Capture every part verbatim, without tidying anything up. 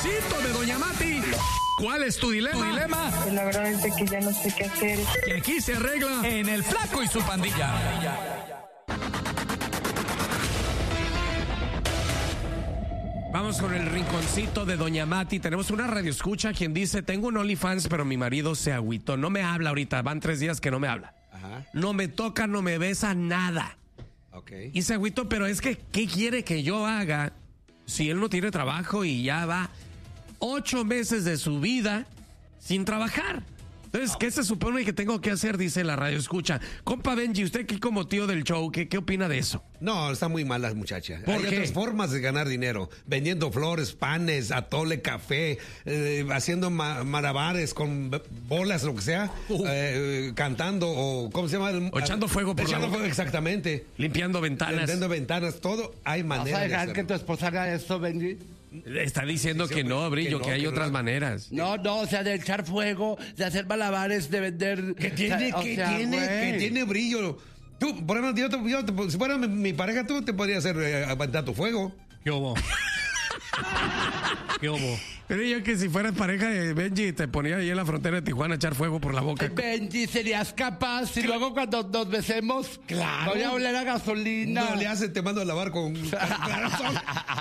rinconcito de Doña Mati. ¿Cuál es tu dilema? dilema? Pues la verdad es de que ya no sé qué hacer. Que aquí se arregla en El Flaco y su Pandilla. Vamos con el rinconcito de Doña Mati. Tenemos una radioescucha quien dice, tengo un OnlyFans, pero mi marido se agüitó. No me habla ahorita, van tres días que no me habla. Ajá. No me toca, no me besa, nada. Okay. Y se agüitó, pero es que, ¿qué quiere que yo haga si él no tiene trabajo y ya va ocho meses de su vida sin trabajar? Entonces, ¿qué se supone que tengo que hacer? Dice la radio escucha. Compa Benji, usted aquí como tío del show, ¿qué, qué opina de eso? No, está muy mal la muchacha. ¿Por Hay qué? otras formas de ganar dinero. Vendiendo flores, panes, atole, café, eh, haciendo ma- malabares con bolas, lo que sea, uh. eh, cantando o, ¿cómo se llama? O echando fuego por echando la fuego, exactamente. Limpiando ventanas. Limpiando ventanas, todo hay ¿Vas manera a de dejar hacerlo. que tu esposa haga esto, Benji? Está diciendo Sí, que no, Brillo, que que, no, hay que otras no. maneras. No, no, o sea, de echar fuego, de hacer malabares, de vender... Que tiene, o que sea, tiene, güey. que tiene brillo. Tú, por ejemplo, yo te- yo te- si fuera mi, mi pareja, tú te podrías hacer eh, aguantar tu fuego. ¿Qué hubo? ¿Qué hubo? Pero yo que si fueras pareja de Benji, te ponía ahí en la frontera de Tijuana a echar fuego por la boca. Benji, ¿serías capaz? Y luego cuando nos besemos, Claro. voy a oler a gasolina. No le hace, te mando a lavar con, con clarosol.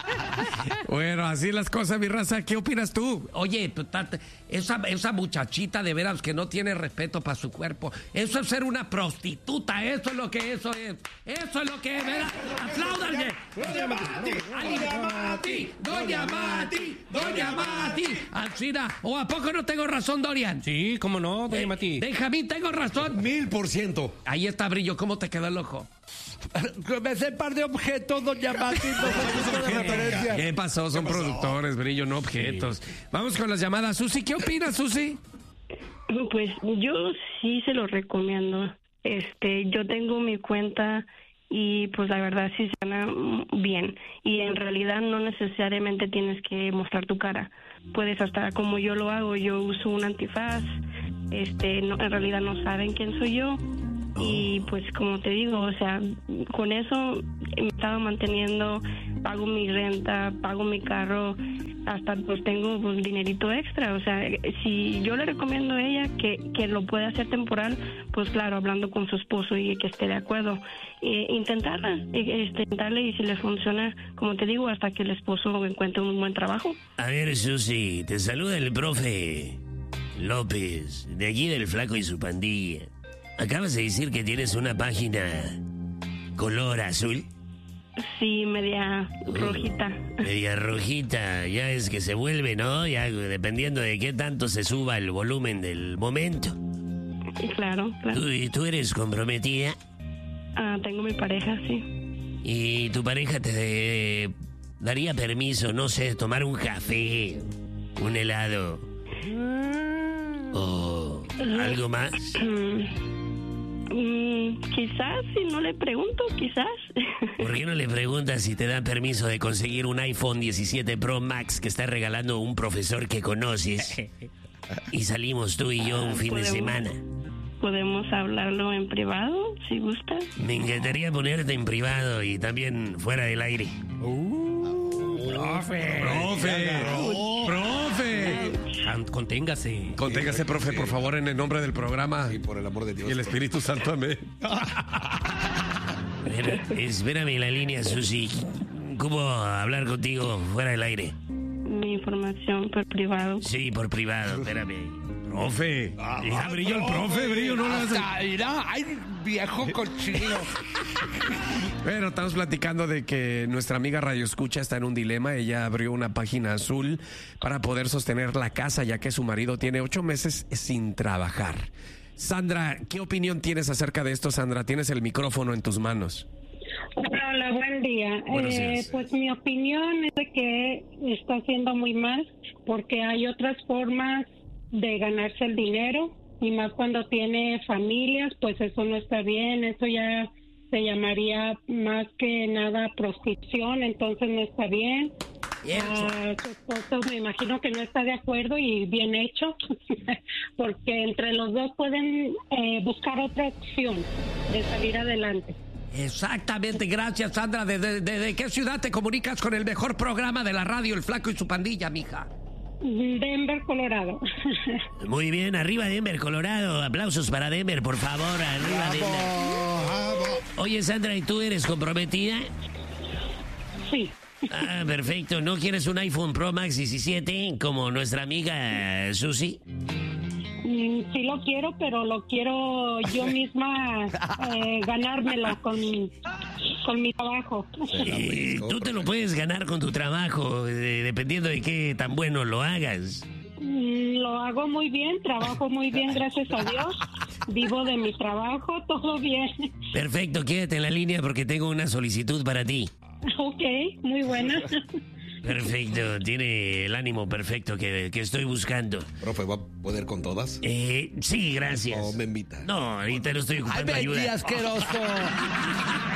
Bueno, así las cosas, mi raza. ¿Qué opinas tú? Oye, tú, tate, esa, esa muchachita de veras que no tiene respeto para su cuerpo. Eso es ser una prostituta. Eso es lo que eso es. Eso es lo que es, ¿verdad? ¡Apláudanle! ¡Doña Mati! ¡Doña Mati! ¡Doña Mati! ¡Doña Mati! Alcina, ¿o a poco no tengo razón, Dorian? Sí, cómo no, Doña Eh, Mati. Benjamín, tengo razón. Mil por ciento. Ahí está, Brillo. ¿Cómo te quedó el ojo? Me sé par de objetos, doña Mati, no sé de referencia. ¿Qué pasó? Son productores, Brillo, no objetos. Vamos con las llamadas. Susi, ¿qué opinas, Susi? Pues yo sí se lo recomiendo. Este, yo tengo mi cuenta y pues la verdad sí se gana bien. Y en realidad no necesariamente tienes que mostrar tu cara. Puedes hasta como yo lo hago, yo uso un antifaz. Este, no, en realidad no saben quién soy yo. Y pues como te digo, o sea, con eso me estaba manteniendo, pago mi renta, pago mi carro, hasta pues tengo pues dinerito extra. O sea, si yo le recomiendo a ella que, que lo puede hacer temporal, pues claro, hablando con su esposo y que esté de acuerdo, eh, intentarla, eh, intentarle, y si le funciona, como te digo, hasta que el esposo encuentre un buen trabajo. A ver, Susi, te saluda el profe López, de aquí del Flaco y su Pandilla. Acabas de decir que tienes una página color azul. Sí, media rojita. Media rojita, ya es que se vuelve, ¿no? Ya dependiendo de qué tanto se suba el volumen del momento. Claro, claro. ¿Tú, tú eres comprometida? Ah, tengo mi pareja, sí. ¿Y tu pareja te daría permiso, no sé, tomar un café, un helado o algo más? Mm, quizás, si no le pregunto, quizás. ¿Por qué no le preguntas si te dan permiso de conseguir un iPhone diecisiete Pro Max que está regalando un profesor que conoces? Y salimos tú y yo un fin de Podemos- semana. Podemos hablarlo en privado, si gustas. Me encantaría ponerte en privado y también fuera del aire. Profe. Profe. Profe. Can- Conténgase. Conténgase, profe, por favor, en el nombre del programa. Y por el amor de Dios. Y el Espíritu Santo, amén. Espera- Espérame en la línea, Susi. ¿Cómo hablar contigo fuera del aire? Mi información por privado. Sí, por privado, espérame. Profe. Ya Brillo el profe, Brillo, no lo hace. Hasta, mira, ay, viejo cochino. Bueno, estamos platicando de que nuestra amiga Radio Escucha está en un dilema. Ella abrió una página azul para poder sostener la casa, ya que su marido tiene ocho meses sin trabajar. Sandra, ¿qué opinión tienes acerca de esto, Sandra? Tienes el micrófono en tus manos. Hola, hola, buen día. Buenos Eh, días. pues mi opinión es de que está haciendo muy mal porque hay otras formas de ganarse el dinero y más cuando tiene familias, pues eso no está bien, eso ya se llamaría más que nada prostitución, entonces no está bien. Ah, su esposo me imagino que no está de acuerdo y bien hecho, porque entre los dos pueden eh, buscar otra opción de salir adelante. Exactamente, gracias, Sandra. ¿De, de, de- de qué ciudad te comunicas con el mejor programa de la radio, El Flaco y su Pandilla, mija? Denver, Colorado. Muy bien, arriba Denver, Colorado. Aplausos para Denver, por favor. Arriba Denver. Oye, Sandra, ¿y tú eres comprometida? Sí. Ah, perfecto. ¿No quieres un iPhone Pro Max diecisiete como nuestra amiga Susi? Mm, sí lo quiero, pero lo quiero yo misma eh, ganármelo con, con mi trabajo. Eh, tú te lo puedes ganar con tu trabajo, eh, dependiendo de qué tan bueno lo hagas. Mm, lo hago muy bien, trabajo muy bien, gracias a Dios. Vivo de mi trabajo, todo bien. Perfecto, quédate en la línea porque tengo una solicitud para ti. Ok, muy buena. Perfecto, tiene el ánimo perfecto que, que estoy buscando. Profe, ¿va a poder con todas? Eh, sí, gracias. ¿O me invita? No, ahorita no estoy ¡Ay, ocupando Betty, ayuda. asqueroso!